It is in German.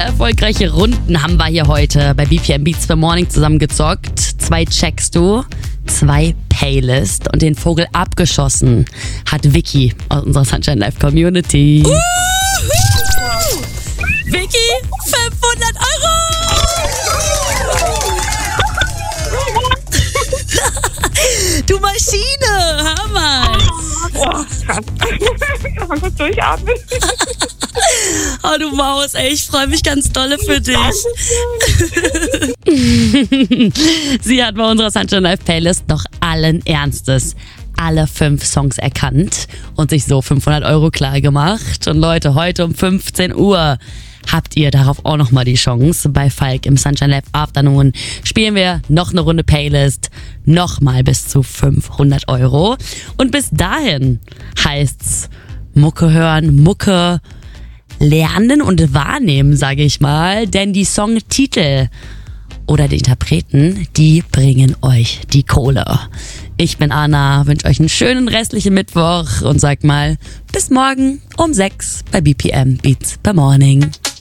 erfolgreiche Runden haben wir hier heute bei BPM Beats per Morning zusammengezockt. 2 checkst du, 2 Playlist und den Vogel abgeschossen hat Vicky aus unserer Sunshine Live Community. Vicky, 500 €! Du Maschine, Hammer! Boah, krass. Ich kann mal kurz durchatmen. Oh, du Maus, ey, ich freue mich ganz dolle für dich. Sie hat bei unserer Sunshine Live Playlist noch allen Ernstes alle 5 Songs erkannt und sich so 500 € klar gemacht. Und Leute, heute um 15 Uhr habt ihr darauf auch nochmal die Chance. Bei Falk im Sunshine Live Afternoon spielen wir noch eine Runde Playlist, nochmal bis zu 500 €. Und bis dahin heißt's Mucke hören, Mucke lernen und wahrnehmen, sage ich mal. Denn die Songtitel oder die Interpreten, die bringen euch die Kohle. Ich bin Anna, wünsche euch einen schönen restlichen Mittwoch und sag mal bis morgen um 6 bei BPM Beats per Morning.